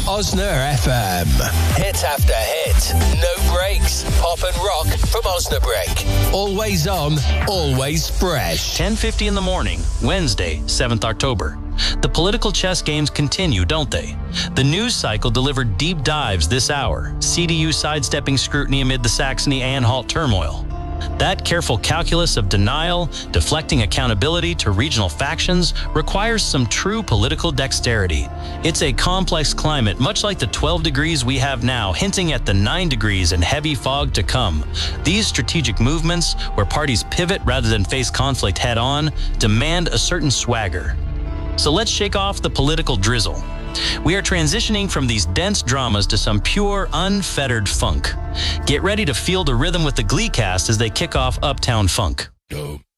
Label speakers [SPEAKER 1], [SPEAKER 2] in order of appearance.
[SPEAKER 1] Osna FM. Hit after hit. No breaks. Pop and rock from Osna Break. Always on, always fresh.
[SPEAKER 2] 10:50 in the morning, Wednesday, 7th October. The political chess games continue, don't they? The news cycle delivered deep dives this hour, CDU sidestepping scrutiny amid the Saxony-Anhalt turmoil. That careful calculus of denial, deflecting accountability to regional factions, requires some true political dexterity. It's a complex climate, much like the 12 degrees we have now, hinting at the 9 degrees and heavy fog to come. These strategic movements, where parties pivot rather than face conflict head-on, demand a certain swagger. So let's shake off the political drizzle. We are transitioning from these dense dramas to some pure, unfettered funk. Get ready to feel the rhythm with the Glee cast as they kick off Uptown Funk.
[SPEAKER 1] Dope.